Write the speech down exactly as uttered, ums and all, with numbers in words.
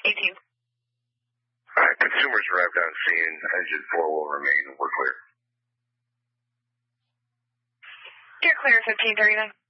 eighteen. All right, consumers arrived on scene. Engine four will remain. We're clear. You're clear, fifteen thirty-nine.